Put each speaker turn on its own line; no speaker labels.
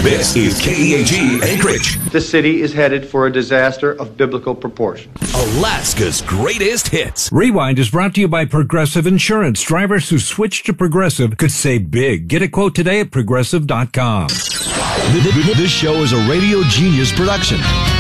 This is KEAG Anchorage.
The city is headed for a disaster of biblical proportions.
Alaska's greatest hits.
Rewind is brought to you by Progressive Insurance. Drivers who switch to Progressive could save big. Get a quote today at Progressive.com.
This show is a Radio Genius production.